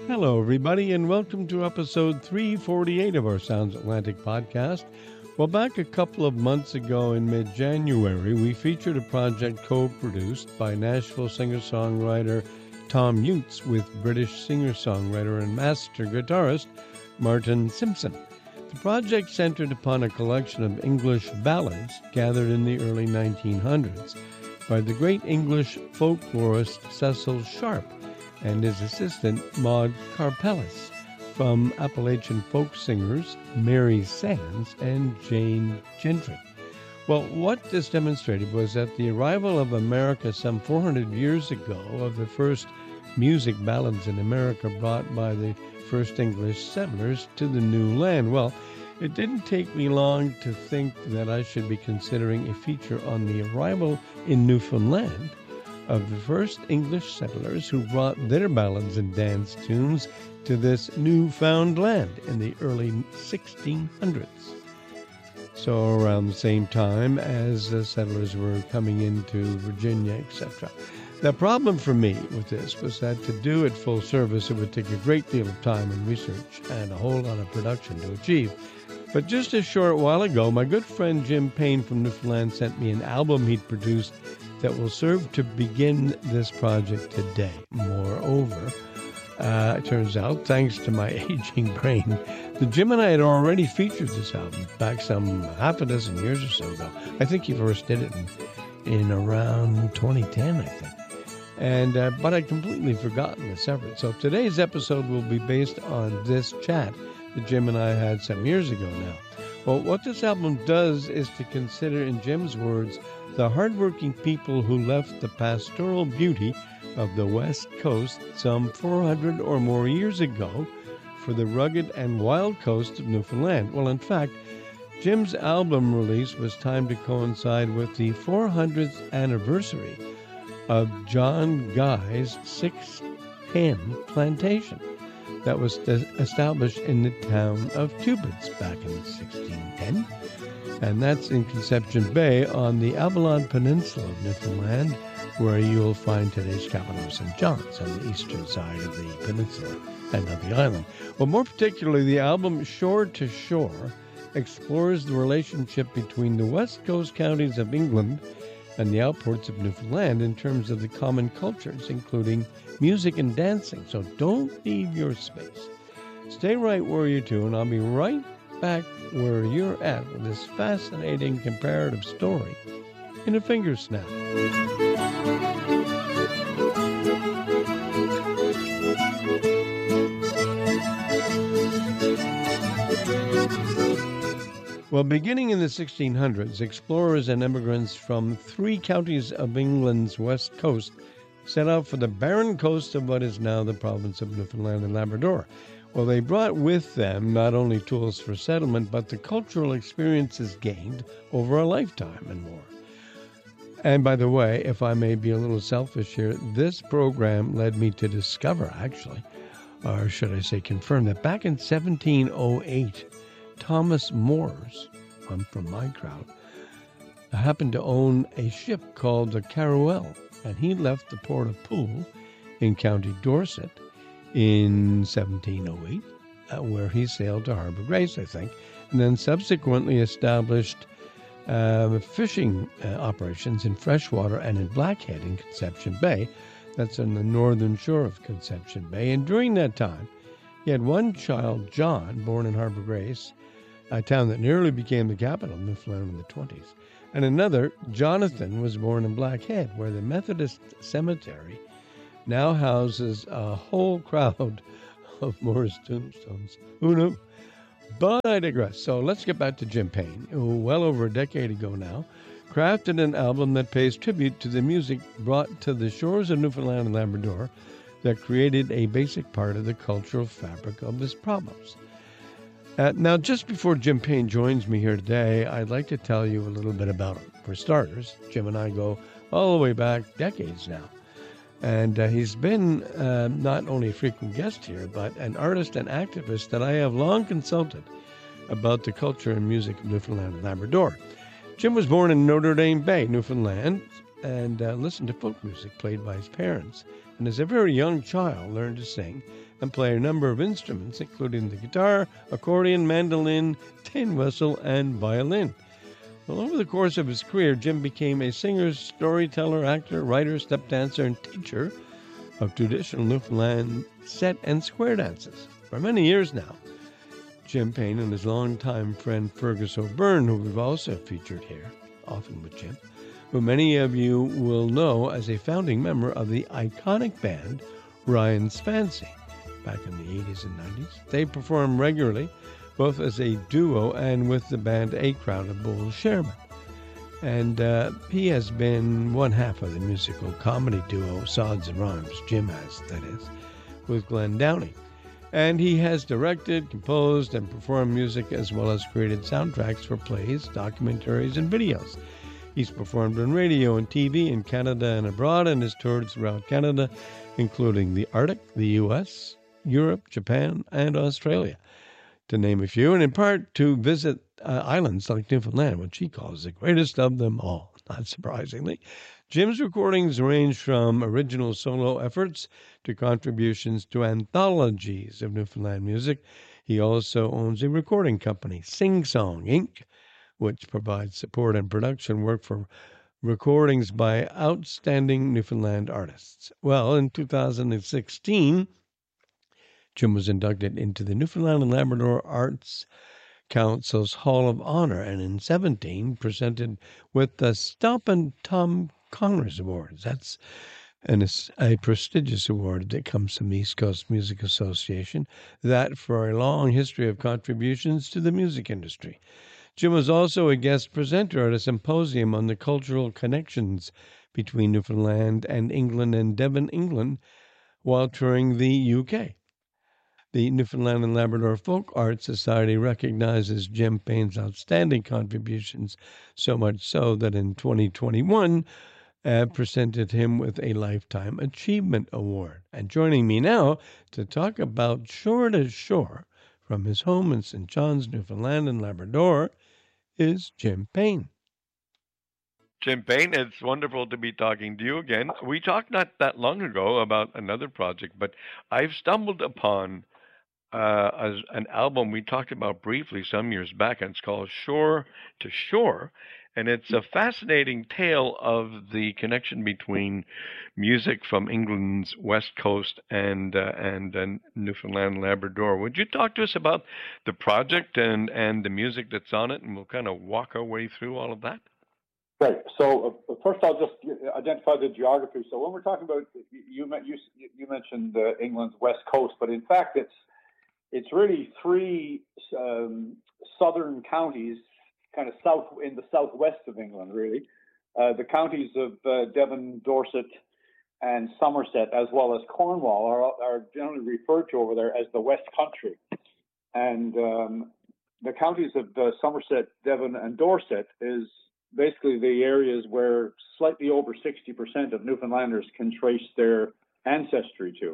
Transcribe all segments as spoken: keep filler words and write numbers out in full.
Hello, everybody, and welcome to episode three forty-eight of our Sounds Atlantic podcast. Well, back a couple of months ago in mid-January, we featured a project co-produced by Nashville singer-songwriter Tom Utes with British singer-songwriter and master guitarist Martin Simpson. The project centered upon a collection of English ballads gathered in the early nineteen hundreds by the great English folklorist Cecil Sharp and his assistant Maud Karpeles, from Appalachian folk singers Mary Sands and Jane Gentry. Well, what this demonstrated was that the arrival of America some four hundred years ago, of the first music ballads in America brought by the first English settlers to the new land. Well, it didn't take me long to think that I should be considering a feature on the arrival in Newfoundland of the first English settlers who brought their ballads and dance tunes to this newfound land in the early sixteen hundreds. So around the same time as the settlers were coming into Virginia, et cetera. The problem for me with this was that to do it full service, it would take a great deal of time and research and a whole lot of production to achieve. But just a short while ago, my good friend Jim Payne from Newfoundland sent me an album he'd produced that will serve to begin this project today. Moreover, uh, it turns out, thanks to my aging brain, that Jim and I had already featured this album back some half a dozen years or so ago. I think he first did it in, in around twenty ten, I think. And uh, but I'd completely forgotten this effort. So today's episode will be based on this chat that Jim and I had some years ago now. Well, what this album does is to consider, in Jim's words, the hardworking people who left the pastoral beauty of the West Coast some four hundred or more years ago for the rugged and wild coast of Newfoundland. Well, in fact, Jim's album release was timed to coincide with the four hundredth anniversary of John Guy's six-hen plantation that was established in the town of Cupids back in sixteen ten. And that's in Conception Bay on the Avalon Peninsula of Newfoundland, where you'll find today's capital of Saint John's on the eastern side of the peninsula and of the island. Well, more particularly, the album Shore to Shore explores the relationship between the west coast counties of England and the outports of Newfoundland in terms of the common cultures, including music and dancing. So don't leave your space. Stay right where you're to, and I'll be right back where you're at with this fascinating comparative story in a finger snap. Well, beginning in the sixteen hundreds, explorers and immigrants from three counties of England's west coast set out for the barren coast of what is now the province of Newfoundland and Labrador. Well, they brought with them not only tools for settlement, but the cultural experiences gained over a lifetime and more. And by the way, if I may be a little selfish here, this program led me to discover, actually, or should I say confirm, that back in seventeen oh eight, Thomas Moores, I'm from my crowd, happened to own a ship called the Carouel, and he left the port of Poole in County Dorset in seventeen oh eight, uh, where he sailed to Harbour Grace, I think, and then subsequently established uh, fishing uh, operations in freshwater and in Blackhead in Conception Bay. That's on the northern shore of Conception Bay. And during that time, he had one child, John, born in Harbour Grace, a town that nearly became the capital of Newfoundland in the twenties. And another, Jonathan, was born in Blackhead, where the Methodist Cemetery now houses a whole crowd of Moores tombstones. Who knew? But I digress. So let's get back to Jim Payne, who well over a decade ago now crafted an album that pays tribute to the music brought to the shores of Newfoundland and Labrador that created a basic part of the cultural fabric of this province. Uh, now, just before Jim Payne joins me here today, I'd like to tell you a little bit about him. For starters, Jim and I go all the way back decades now. And uh, he's been uh, not only a frequent guest here, but an artist and activist that I have long consulted about the culture and music of Newfoundland and Labrador. Jim was born in Notre Dame Bay, Newfoundland, and uh, listened to folk music played by his parents. And as a very young child, learned to sing and play a number of instruments, including the guitar, accordion, mandolin, tin whistle, and violin. Well, over the course of his career, Jim became a singer, storyteller, actor, writer, step dancer, and teacher of traditional Newfoundland set and square dances. For many years now, Jim Payne and his longtime friend Fergus O'Byrne, who we've also featured here, often with Jim, who many of you will know as a founding member of the iconic band Ryan's Fancy back in the eighties and nineties. They perform regularly, both as a duo and with the band A Crowd of Bull Sherman. And uh, he has been one half of the musical comedy duo Sods and Rhymes, Jim has, that is, with Glenn Downey. And he has directed, composed, and performed music as well as created soundtracks for plays, documentaries, and videos. He's performed on radio and T V in Canada and abroad and has toured throughout Canada, including the Arctic, the U S, Europe, Japan, and Australia, to name a few, and in part to visit uh, islands like Newfoundland, which he calls the greatest of them all, not surprisingly. Jim's recordings range from original solo efforts to contributions to anthologies of Newfoundland music. He also owns a recording company, Sing Song Incorporated, which provides support and production work for recordings by outstanding Newfoundland artists. Well, in two thousand sixteen, Jim was inducted into the Newfoundland and Labrador Arts Council's Hall of Honor, and in seventeen presented with the Stump and Tom Connors Awards. That's an, a prestigious award that comes from the East Coast Music Association, that for a long history of contributions to the music industry. Jim was also a guest presenter at a symposium on the cultural connections between Newfoundland and England and Devon, England, while touring the U K. The Newfoundland and Labrador Folk Art Society recognizes Jim Payne's outstanding contributions, so much so that in twenty twenty-one uh, presented him with a Lifetime Achievement Award. And joining me now to talk about Shore to Shore from his home in Saint John's, Newfoundland and Labrador is Jim Payne. Jim Payne, it's wonderful to be talking to you again. We talked not that long ago about another project, but I've stumbled upon uh, as an album we talked about briefly some years back, and it's called Shore to Shore. And it's a fascinating tale of the connection between music from England's West Coast and uh, and, and Newfoundland and Labrador. Would you talk to us about the project and, and the music that's on it, and we'll kind of walk our way through all of that? Right. So uh, first, I'll just identify the geography. So when we're talking about, you you, you mentioned uh, England's West Coast, but in fact, it's it's really three um, southern counties, kind of south in the southwest of England, really. Uh, the counties of uh, Devon, Dorset, and Somerset, as well as Cornwall, are, are generally referred to over there as the West Country. And um, the counties of uh, Somerset, Devon, and Dorset is basically the areas where slightly over sixty percent of Newfoundlanders can trace their ancestry to.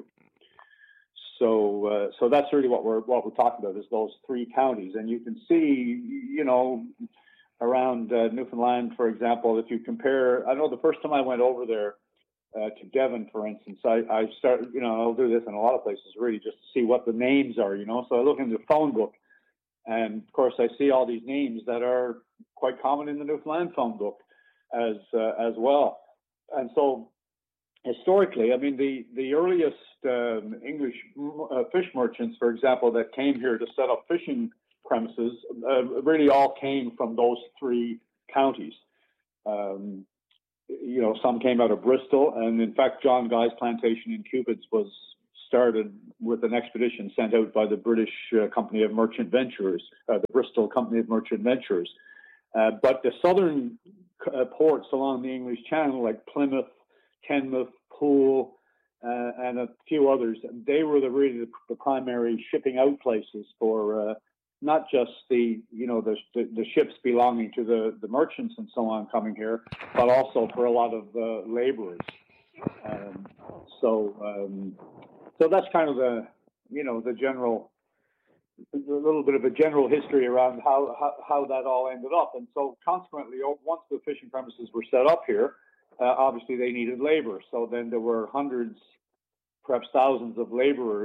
So, uh, so that's really what we're what we're talking about, is those three counties. And you can see, you know, around uh, Newfoundland, for example, if you compare, I know the first time I went over there uh, to Devon, for instance, I, I started, you know, I'll do this in a lot of places, really, just to see what the names are, you know. So I look in the phone book, and of course I see all these names that are quite common in the Newfoundland phone book as uh, as well. And so historically, I mean, the, the earliest um, English uh, fish merchants, for example, that came here to set up fishing premises, uh, really all came from those three counties. Um, you know, some came out of Bristol, and in fact, John Guy's plantation in Cupids was started with an expedition sent out by the British uh, Company of Merchant Venturers, uh, the Bristol Company of Merchant Venturers. Uh, but the southern uh, ports along the English Channel, like Plymouth, Kenmouth, Poole, uh, and a few others, they were the really the, the primary shipping out places for uh, not just the you know the, the the ships belonging to the the merchants and so on coming here, but also for a lot of uh, laborers. Um, so um, so that's kind of the you know the general. A little bit of a general history around how, how, how that all ended up. And so consequently, once the fishing premises were set up here, uh, obviously they needed labor. So then there were hundreds, perhaps thousands of laborers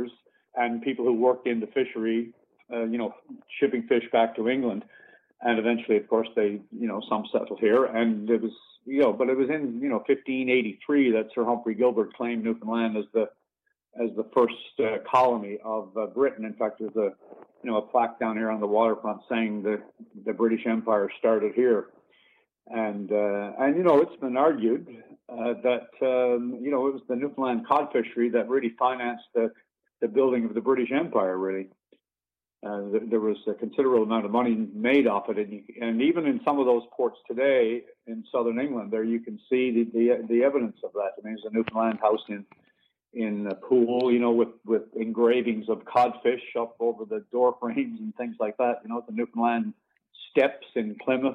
and people who worked in the fishery, uh, you know, shipping fish back to England. And eventually, of course, they, you know, some settled here. And it was, you know, but it was in, you know, fifteen eighty-three that Sir Humphrey Gilbert claimed Newfoundland as the as the first uh, colony of uh, Britain. In fact, there's a, you know, a plaque down here on the waterfront saying that the British Empire started here. And, uh, and you know, it's been argued uh, that, um, you know, it was the Newfoundland cod fishery that really financed the, the building of the British Empire, really. Uh, there was a considerable amount of money made off it. And, you, and even in some of those ports today in southern England, there you can see the, the, the evidence of that. I mean, there's a Newfoundland house in in a pool, you know, with, with engravings of codfish up over the door frames and things like that, you know, the Newfoundland steps in Plymouth.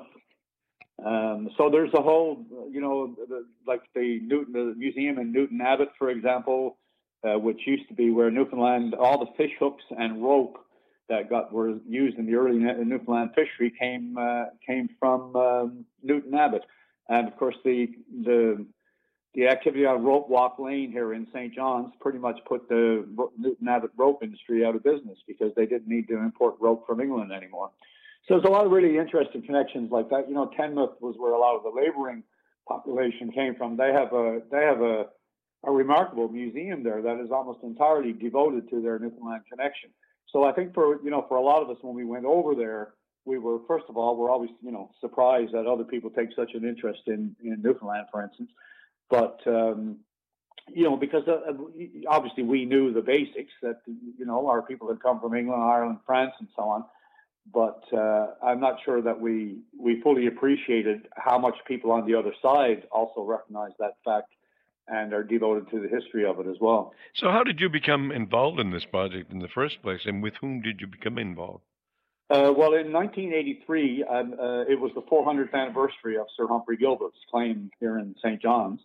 Um, so there's a whole, you know, the, like the Newton, the museum in Newton Abbot, for example, uh, which used to be where Newfoundland, all the fish hooks and rope that got were used in the early Newfoundland fishery came uh, came from um, Newton Abbot, and of course the the The activity on Rope Walk Lane here in Saint John's pretty much put the Newton Abbot rope industry out of business because they didn't need to import rope from England anymore. So there's a lot of really interesting connections like that. You know, Tenmouth was where a lot of the laboring population came from. They have a they have a, a remarkable museum there that is almost entirely devoted to their Newfoundland connection. So I think for you know for a lot of us when we went over there, we were first of all we're always you know surprised that other people take such an interest in in Newfoundland, for instance. But, um, you know, because uh, obviously we knew the basics that, you know, our people had come from England, Ireland, France, and so on. But uh, I'm not sure that we, we fully appreciated how much people on the other side also recognize that fact and are devoted to the history of it as well. So how did you become involved in this project in the first place, and with whom did you become involved? Uh, well, in nineteen eighty-three, um, uh, it was the four hundredth anniversary of Sir Humphrey Gilbert's claim here in Saint John's.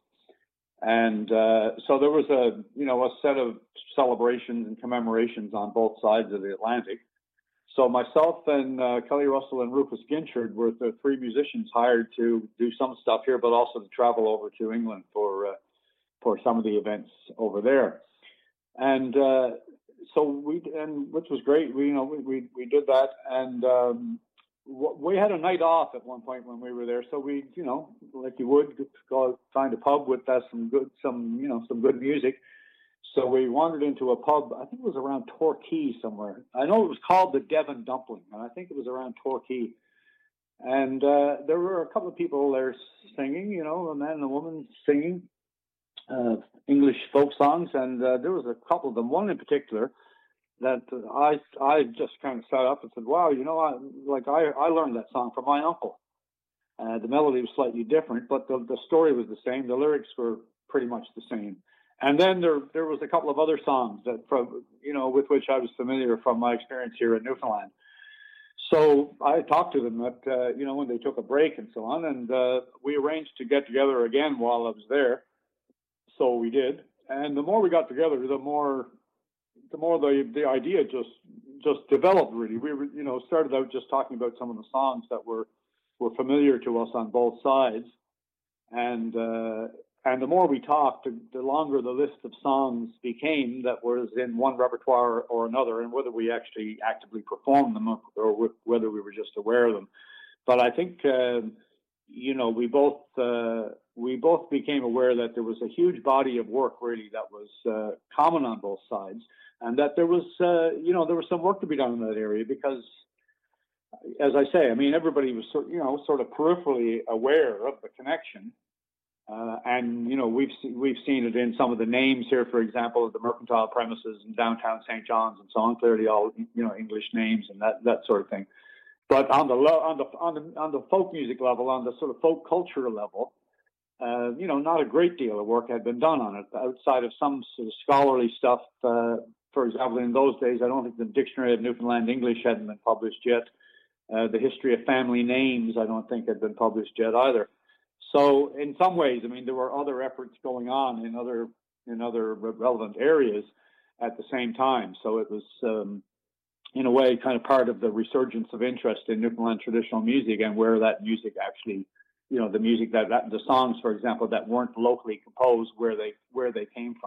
And uh, so there was a, you know, a set of celebrations and commemorations on both sides of the Atlantic. So myself and uh, Kelly Russell and Rufus Ginchard were the three musicians hired to do some stuff here, but also to travel over to England for uh, for some of the events over there. And uh, so we, and which was great. We, you know, we we, we did that, and um, we had a night off at one point when we were there, so we, you know, like you would, go find a pub with uh, some good, some, you know, some good music. So we wandered into a pub. I think it was around Torquay somewhere. I know it was called the Devon Dumpling, and I think it was around Torquay. And uh, there were a couple of people there singing, you know, a man and a woman singing uh, English folk songs, and uh, there was a couple of them. One in particular that I I just kind of sat up and said, wow, you know, I, like I, I learned that song from my uncle. Uh, the melody was slightly different, but the, the story was the same. The lyrics were pretty much the same. And then there there was a couple of other songs that from you know with which I was familiar from my experience here in Newfoundland. So I talked to them at uh, you know when they took a break and so on, and uh, we arranged to get together again while I was there. So we did, and the more we got together, the more the more the the idea just just developed. Really, we were, you know started out just talking about some of the songs that were were familiar to us on both sides, and uh, and the more we talked, the, the longer the list of songs became that was in one repertoire or another, and whether we actually actively performed them or whether we were just aware of them. But I think uh, you know we both uh, we both became aware that there was a huge body of work really that was uh, common on both sides. And that there was, uh, you know, there was some work to be done in that area because, as I say, I mean, everybody was, sort, you know, sort of peripherally aware of the connection, uh, and you know, we've we've seen it in some of the names here, for example, of the mercantile premises in downtown Saint John's and so on. Clearly, all you know, English names and that that sort of thing. But on the on the on the on the folk music level, on the sort of folk culture level, uh, you know, not a great deal of work had been done on it outside of some sort of scholarly stuff. Uh, For example, in those days, I don't think the Dictionary of Newfoundland English hadn't been published yet. Uh, the History of Family Names, I don't think, had been published yet either. So, in some ways, I mean, there were other efforts going on in other in other relevant areas at the same time. So it was, um, in a way, kind of part of the resurgence of interest in Newfoundland traditional music and where that music actually, you know, the music that, that the songs, for example, that weren't locally composed, where they where they came from.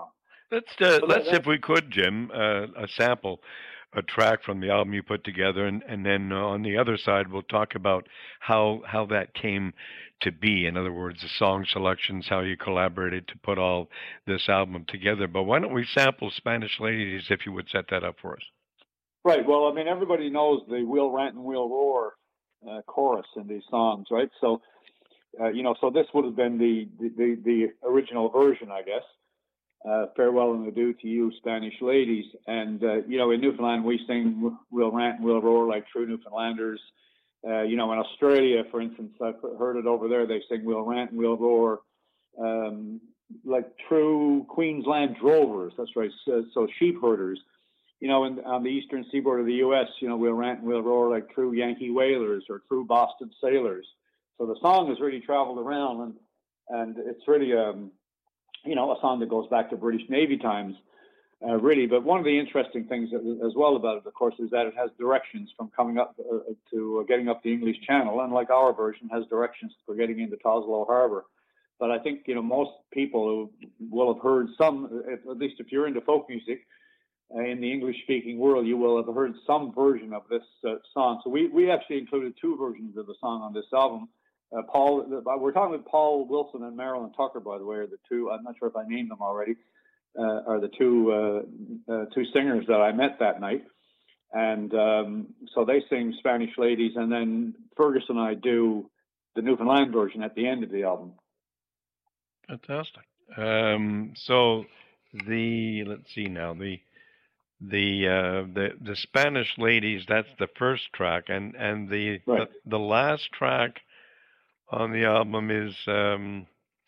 Let's uh, So that, let's that, if we could, Jim, uh, a sample, a track from the album you put together, and and then uh, on the other side we'll talk about how how that came to be. In other words, the song selections, how you collaborated to put all this album together. But why don't we sample Spanish Ladies if you would set that up for us? right. Well, I mean, everybody knows the "We'll Rant and We'll Roar" uh, chorus in these songs, right? So, uh, you know, so this would have been the the, the, the original version, I guess. Uh, farewell and adieu to you, Spanish ladies. And, uh, you know, in Newfoundland, we sing "We'll Rant and We'll Roar" like true Newfoundlanders. Uh, you know, in Australia, for instance, I've heard it over there, they sing "We'll Rant and We'll Roar" um, like true Queensland drovers. That's right. So, so sheep herders. You know, in, on the eastern seaboard of the U S, you know, "We'll Rant and We'll Roar" like true Yankee whalers or true Boston sailors. So the song has really traveled around, and, and it's really... Um, you know, a song that goes back to British Navy times, uh, really. But one of the interesting things as well about it, of course, is that it has directions from coming up uh, to uh, getting up the English Channel, and like our version, has directions for getting into Toslow Harbour. But I think, you know, most people will have heard some, at least if you're into folk music, uh, in the English-speaking world, you will have heard some version of this uh, song. So we, we actually included two versions of the song on this album. Uh, Paul, we're talking with Paul Wilson and Marilyn Tucker, by the way, are the two. I'm not sure if I named them already. Uh, are the two uh, uh, two singers that I met that night, and um, so they sing Spanish Ladies, and then Fergus and I do the Newfoundland version at the end of the album. Fantastic. Um, so the let's see now the the uh, the the Spanish Ladies. That's the first track, and and the right. the, the last track on the album is um,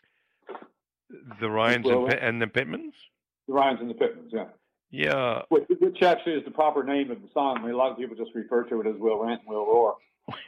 the Ryans and, and the Pitmans? The Ryans and the Pitmans, yeah. Yeah. Which, which actually is the proper name of the song. I mean, a lot of people just refer to it as "We'll Rant and We'll Roar."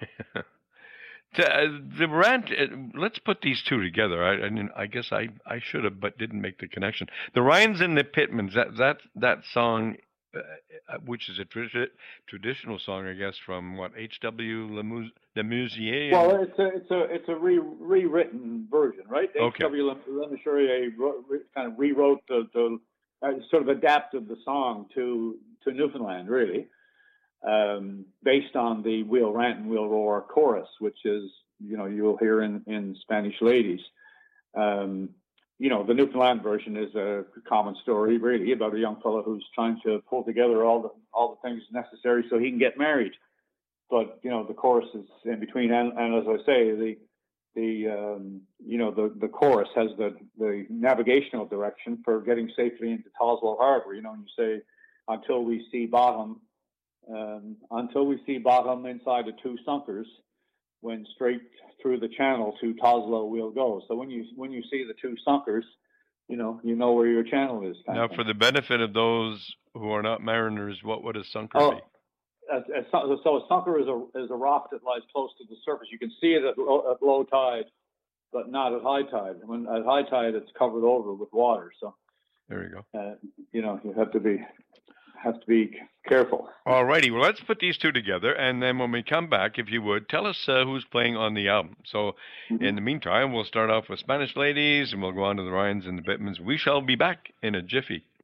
the, uh, the rant, uh, let's put these two together. I, I mean, I guess I, I should have, but didn't make the connection. The Ryans and the Pitmans, that, that, that song, uh, which is a tra- traditional song, I guess, from what, H W Le Musier? Well, it's a it's a it's a re, rewritten version, right? Okay. H W Le Musier kind of rewrote the, the uh, sort of adapted the song to to Newfoundland, really, um, based on the "We'll Rant and We'll Roar" chorus, which is, you know, you'll hear in in Spanish Ladies. Um, you know, the Newfoundland version is a common story, really, about a young fellow who's trying to pull together all the all the things necessary so he can get married. But, you know, the chorus is in between, and, and as I say, the the um, you know the, the chorus has the, the navigational direction for getting safely into Toslow Harbour. You know, and you say, until we see bottom, um, until we see bottom inside the two sunkers, when straight through the channel to Toslow we'll go. So when you when you see the two sunkers, you know you know where your channel is. Now, for the benefit of those who are not mariners, what would a sunker oh. be? A, a, so a sunker is a is a rock that lies close to the surface. You can see it at low, at low tide, but not at high tide. When at high tide, it's covered over with water. So there you go. Uh, you know, you have to be have to be careful. All righty. Well, let's put these two together, and then when we come back, if you would, tell us uh, who's playing on the album. So mm-hmm. in the meantime, we'll start off with Spanish Ladies, and we'll go on to the Ryans and the Pitmans. We shall be back in a jiffy.